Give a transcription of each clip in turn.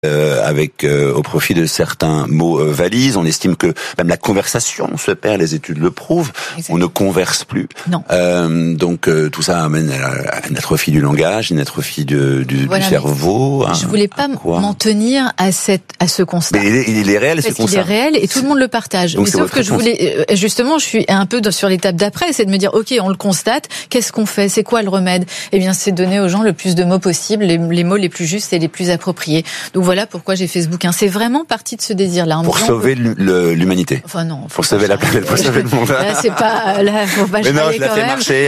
avec au profit de certains mots valises. On estime que même la conversation se perd, les études le prouvent. Exactement. On ne converse plus. Non. Donc tout ça amène à une atrophie du langage, une atrophie du cerveau. Je voulais pas m'en tenir à ce constat. Mais il est réel, ce constat. Il est réel et tout le monde le partage. Donc mais sauf que je voulais, justement, je suis un peu sur l'étape d'après, c'est de me dire, ok, on le constate, qu'est-ce qu'on fait, c'est quoi le remède? Eh bien, c'est donner aux gens le plus de mots possible, les mots les plus justes et les plus appropriés. Donc voilà pourquoi j'ai fait ce bouquin. C'est vraiment parti de ce désir-là. Pour sauver l'humanité. Enfin non. Pour sauver la planète, pour sauver le monde. Là, c'est pas, là, faut pas. Mais non, je la fais marcher.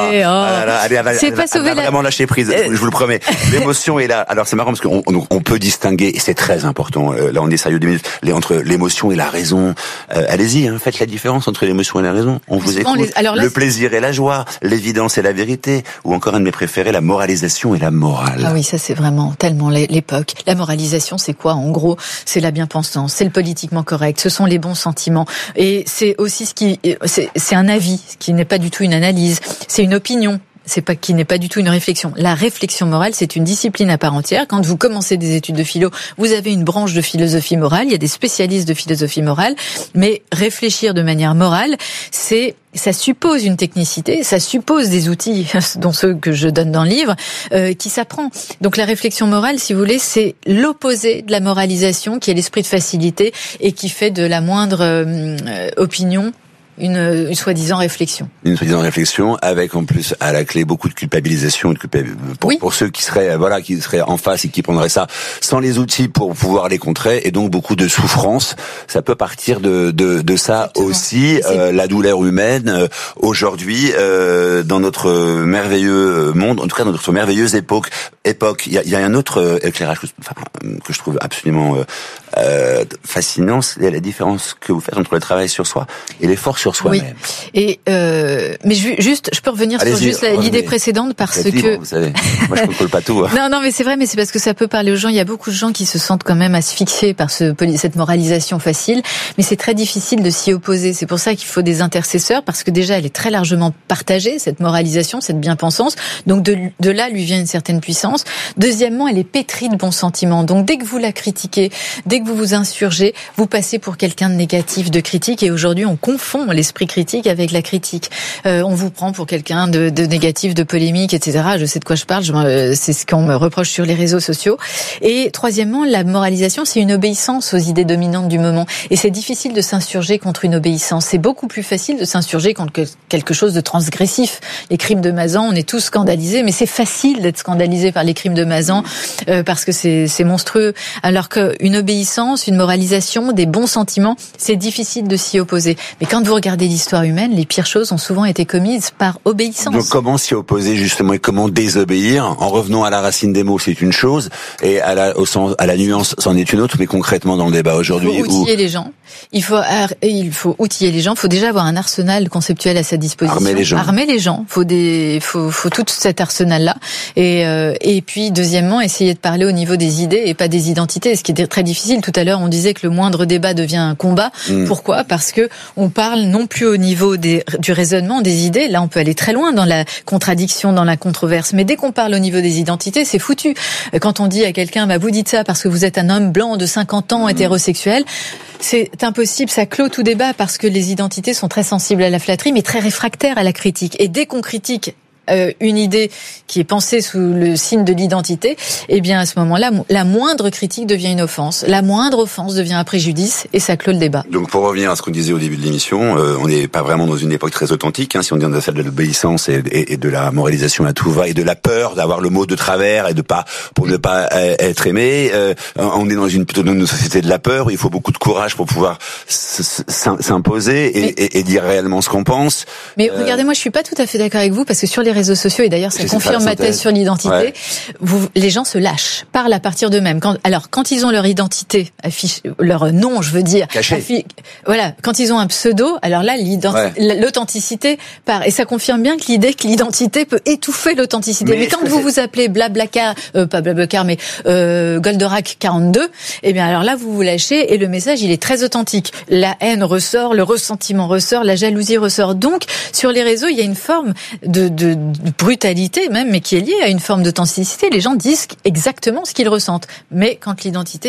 C'est pas sauver vraiment lâcher prise. Je vous le promets. L'émotion est là. Alors c'est marrant parce qu'on peut distinguer, et c'est très important. Là, on est sérieux 2 minutes. Entre l'émotion et la raison. Allez-y, faites la différence entre l'émotion et la raison. On vous écoute. Le plaisir et la joie, l'évidence et la vérité, ou encore un de mes préférés, la moralisation et la morale. Ah oui, ça c'est vraiment tellement l'époque. La moralisation, c'est quoi? En gros, c'est la bien-pensance, c'est le politiquement correct, ce sont les bons sentiments, et c'est aussi c'est un avis, qui n'est pas du tout une analyse, c'est une opinion. Qui n'est pas du tout une réflexion. La réflexion morale, c'est une discipline à part entière. Quand vous commencez des études de philo, vous avez une branche de philosophie morale, il y a des spécialistes de philosophie morale, mais réfléchir de manière morale, ça suppose une technicité, ça suppose des outils, dont ceux que je donne dans le livre, qui s'apprend. Donc la réflexion morale, si vous voulez, c'est l'opposé de la moralisation, qui est l'esprit de facilité et qui fait de la moindre opinion une soi-disant réflexion. Une soi-disant réflexion avec en plus à la clé beaucoup de culpabilisation, pour ceux qui seraient en face et qui prendraient ça sans les outils pour pouvoir les contrer, et donc beaucoup de souffrance. Ça peut partir de ça. Exactement. Aussi, la douleur humaine aujourd'hui dans notre merveilleux monde, en tout cas dans notre merveilleuse époque. Il y a un autre éclairage que je trouve absolument fascinant, c'est la différence que vous faites entre le travail sur soi et l'effort sur soi-même. Oui. Et mais je peux revenir sur juste l'idée précédente parce que vous savez, moi je contrôle pas tout. Non, mais c'est vrai, mais c'est parce que ça peut parler aux gens. Il y a beaucoup de gens qui se sentent quand même asphyxiés par cette moralisation facile, mais c'est très difficile de s'y opposer. C'est pour ça qu'il faut des intercesseurs, parce que déjà elle est très largement partagée, cette moralisation, cette bien-pensance. Donc de là lui vient une certaine puissance. Deuxièmement, elle est pétrie de bons sentiments. Donc dès que vous la critiquez, dès que vous vous insurgez, vous passez pour quelqu'un de négatif, de critique. Et aujourd'hui, on confond l'esprit critique avec la critique. On vous prend pour quelqu'un de négatif, de polémique, etc. Je sais de quoi je parle. C'est ce qu'on me reproche sur les réseaux sociaux. Et troisièmement, la moralisation, c'est une obéissance aux idées dominantes du moment. Et c'est difficile de s'insurger contre une obéissance. C'est beaucoup plus facile de s'insurger contre quelque chose de transgressif. Les crimes de Mazan, on est tous scandalisés, mais c'est facile d'être scandalisé par les crimes de Mazan parce que c'est monstrueux. Alors qu'une obéissance, une moralisation, des bons sentiments, c'est difficile de s'y opposer. Mais quand vous regardez l'histoire humaine, les pires choses ont souvent été commises par obéissance. Donc comment s'y opposer justement et comment désobéir? En revenant à la racine des mots, c'est une chose, et à la nuance, c'en est une autre. Mais concrètement dans le débat aujourd'hui, il faut outiller les gens. Il faut outiller les gens. Il faut déjà avoir un arsenal conceptuel à sa disposition. Armer les gens. Faut tout cet arsenal-là. Et puis deuxièmement, essayer de parler au niveau des idées et pas des identités. Ce qui est très difficile. Tout à l'heure, on disait que le moindre débat devient un combat. Pourquoi? Parce que on parle non plus au niveau du raisonnement, des idées. Là, on peut aller très loin dans la contradiction, dans la controverse. Mais dès qu'on parle au niveau des identités, c'est foutu. Quand on dit à quelqu'un, vous dites ça parce que vous êtes un homme blanc de 50 ans, hétérosexuel, c'est impossible. Ça clôt tout débat parce que les identités sont très sensibles à la flatterie, mais très réfractaires à la critique. Et dès qu'on critique une idée qui est pensée sous le signe de l'identité, eh bien à ce moment-là, la moindre critique devient une offense, la moindre offense devient un préjudice, et ça clôt le débat. Donc pour revenir à ce qu'on disait au début de l'émission, on n'est pas vraiment dans une époque très authentique, si on dit dans celle de l'obéissance et de la moralisation à tout va, et de la peur d'avoir le mot de travers et pour ne pas être aimé. On est plutôt dans une société de la peur où il faut beaucoup de courage pour pouvoir s'imposer et dire réellement ce qu'on pense. Mais regardez, moi je suis pas tout à fait d'accord avec vous, parce que sur les réseaux sociaux, et d'ailleurs ça confirme ma thèse sur l'identité, les gens se lâchent, parlent à partir d'eux-mêmes. Quand ils ont leur identité, leur nom, je veux dire, quand ils ont un pseudo, alors là, l'authenticité part. Et ça confirme bien que l'idée que l'identité peut étouffer l'authenticité. Mais quand vous appelez Blablacar, pas Blablacar, mais Goldorak 42, eh bien alors là, vous vous lâchez et le message, il est très authentique. La haine ressort, le ressentiment ressort, la jalousie ressort. Donc, sur les réseaux, il y a une forme de de brutalité même, mais qui est liée à une forme d'authenticité. Les gens disent exactement ce qu'ils ressentent. Mais quand l'identité